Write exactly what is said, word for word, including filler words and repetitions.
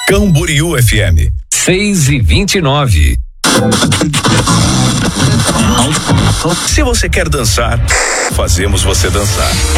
Camboriú F M. seis e vinte e nove. Se você quer dançar, fazemos você dançar.